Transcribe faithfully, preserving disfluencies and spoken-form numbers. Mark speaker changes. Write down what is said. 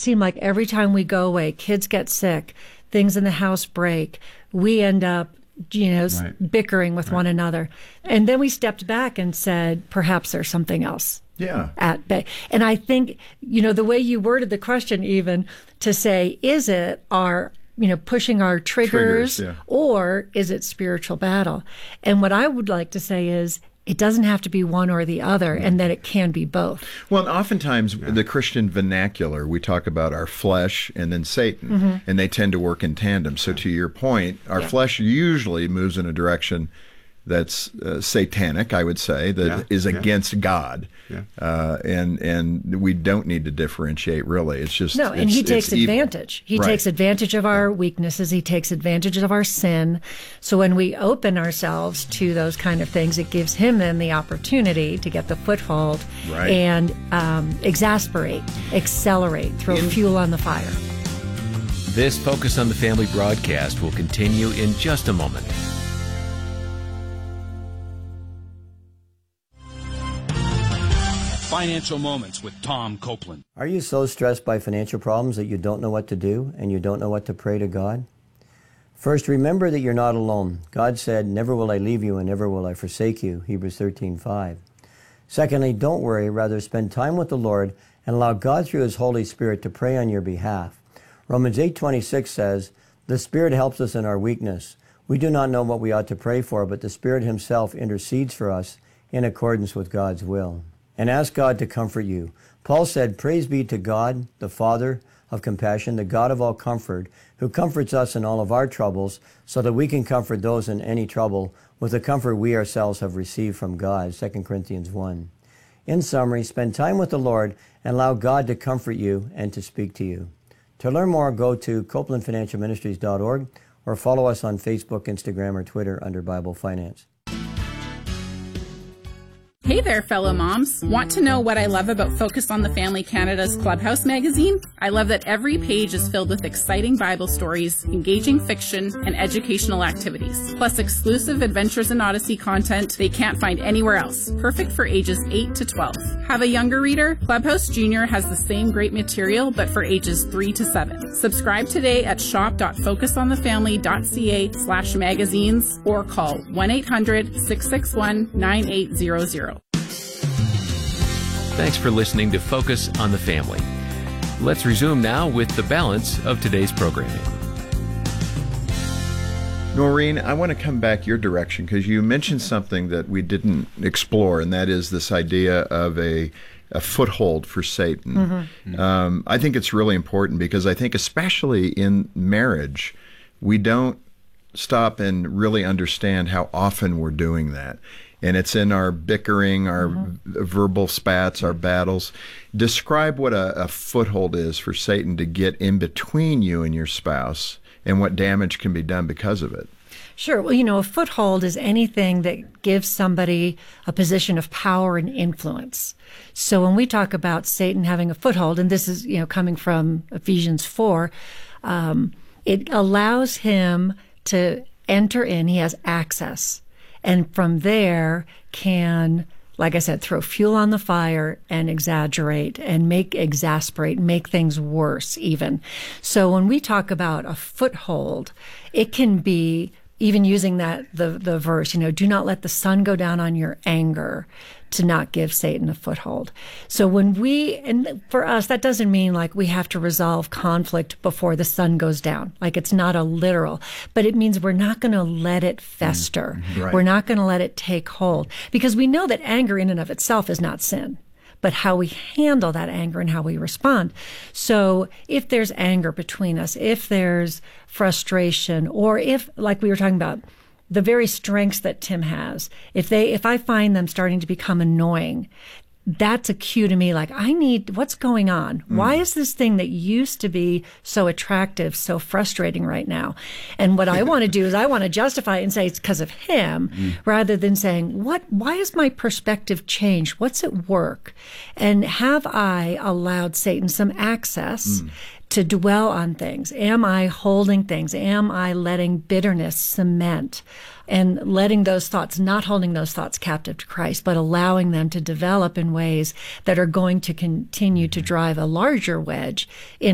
Speaker 1: seem like every time we go away, kids get sick, things in the house break, we end up, you know, right. bickering with right. one another. And then we stepped back and said, perhaps there's something else.
Speaker 2: Yeah.
Speaker 1: At bay. And I think, you know, the way you worded the question, even to say, is it our, you know, pushing our triggers,
Speaker 2: triggers yeah.
Speaker 1: or is it spiritual battle? And what I would like to say is, it doesn't have to be one or the other, and that it can be both.
Speaker 2: Well, and oftentimes yeah. the Christian vernacular, we talk about our flesh and then Satan, mm-hmm. and they tend to work in tandem. So to your point, our yeah. flesh usually moves in a direction that's uh, satanic, I would say, that yeah. is against yeah. God.
Speaker 3: Yeah.
Speaker 2: Uh, and and we don't need to differentiate, really. It's just
Speaker 1: No, and
Speaker 2: it's,
Speaker 1: he takes advantage. He
Speaker 2: right.
Speaker 1: takes advantage of our
Speaker 2: yeah.
Speaker 1: weaknesses. He takes advantage of our sin. So when we open ourselves to those kind of things, it gives him then the opportunity to get the foothold
Speaker 2: right.
Speaker 1: and um, exasperate, accelerate, throw in- fuel on the fire.
Speaker 4: This Focus on the Family broadcast will continue in just a moment.
Speaker 5: Financial Moments with Tom Copeland.
Speaker 6: Are you so stressed by financial problems that you don't know what to do and you don't know what to pray to God? First, remember that you're not alone. God said, never will I leave you and never will I forsake you, Hebrews thirteen five. Secondly, don't worry, rather spend time with the Lord and allow God through His Holy Spirit to pray on your behalf. Romans eight twenty-six says, the Spirit helps us in our weakness. We do not know what we ought to pray for, but the Spirit Himself intercedes for us in accordance with God's will. And ask God to comfort you. Paul said, praise be to God, the Father of compassion, the God of all comfort, who comforts us in all of our troubles, so that we can comfort those in any trouble with the comfort we ourselves have received from God, Second Corinthians one. In summary, spend time with the Lord and allow God to comfort you and to speak to you. To learn more, go to copeland financial ministries dot org or follow us on Facebook, Instagram, or Twitter under Bible Finance.
Speaker 7: Hey there, fellow moms. Want to know what I love about Focus on the Family Canada's Clubhouse magazine? I love that every page is filled with exciting Bible stories, engaging fiction, and educational activities, plus exclusive Adventures in Odyssey content they can't find anywhere else, perfect for ages eight to twelve. Have a younger reader? Clubhouse Junior has the same great material, but for ages three to seven. Subscribe today at shop dot focus on the family dot c a slash magazines or call one eight hundred, six six one, nine eight zero zero.
Speaker 4: Thanks for listening to Focus on the Family. Let's resume now with the balance of today's programming.
Speaker 2: Noreen, I want to come back your direction because you mentioned something that we didn't explore, and that is this idea of a, a foothold for Satan. Mm-hmm. Um, I think it's really important because I think especially in marriage, we don't stop and really understand how often we're doing that. And it's in our bickering, our mm-hmm. verbal spats, our battles. Describe what a, a foothold is for Satan to get in between you and your spouse and what damage can be done because of it.
Speaker 1: Sure. Well, you know, a foothold is anything that gives somebody a position of power and influence. So when we talk about Satan having a foothold, and this is, you know, coming from Ephesians four, um, it allows him to enter in. He has access. And from there can, like I said, throw fuel on the fire and exaggerate and make, exasperate, make things worse even. So when we talk about a foothold, it can be even using that, the, the verse, you know, do not let the sun go down on your anger, to not give Satan a foothold. So when we, and for us, that doesn't mean like we have to resolve conflict before the sun goes down. Like it's not a literal, but it means we're not going to let it fester.
Speaker 2: Mm-hmm. Right.
Speaker 1: We're not going to let it take hold, because we know that anger in and of itself is not sin, but how we handle that anger and how we respond. So if there's anger between us, if there's frustration, or if, like we were talking about, the very strengths that Tim has, if they, if I find them starting to become annoying, that's a cue to me, like, I need, what's going on? Mm. Why is this thing that used to be so attractive so frustrating right now? And what I want to do is I want to justify it and say it's because of him, mm. rather than saying, what, why has my perspective changed? What's at work? And have I allowed Satan some access mm. to dwell on things? Am I holding things? Am I letting bitterness cement and letting those thoughts, not holding those thoughts captive to Christ, but allowing them to develop in ways that are going to continue to drive a larger wedge in